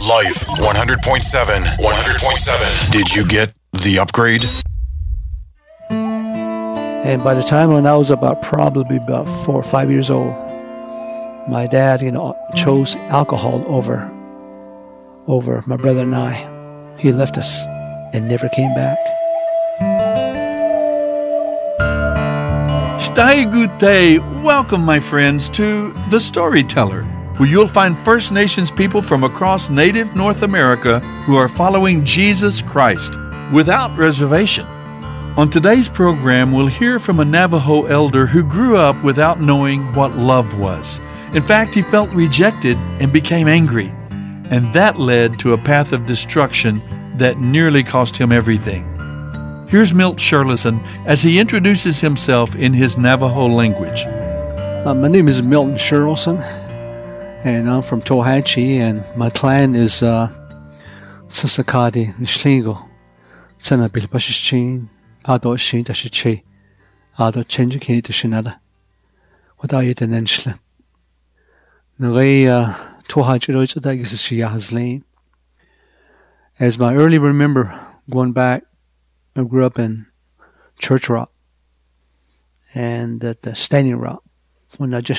Life 100.7. 100.7. Did you get the upgrade? And by the time when I was probably about 4 or 5 years old, my dad, chose alcohol over my brother and I. He left us and never came back. Stai Gute, welcome my friends to The Storyteller, where you'll find First Nations people from across native North America who are following Jesus Christ without reservation. On today's program, we'll hear from a Navajo elder who grew up without knowing what love was. In fact, he felt rejected and became angry, and that led to a path of destruction that nearly cost him everything. Here's Milt Sherlison as he introduces himself in his Navajo language. My name is Milton Sherlison, and I'm from Tohatchee, and my clan is Sasakadi Nishlingo, Sana Bilpashichin, Ado Shin Tashiche, Ado Chenjiki Tashinada, Wadayet and Enshla. Nare Tohatchee. As my early remember going back, I grew up in Church Rock and at the Standing Rock when I just